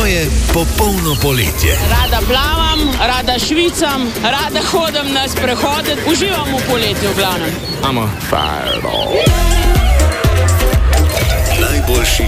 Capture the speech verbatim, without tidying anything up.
moje popolno poletje. Rada plavam, rada švicam, rada hodim na sprehode, uživam v poletju v glavnem. I'm a fireball. Najboljši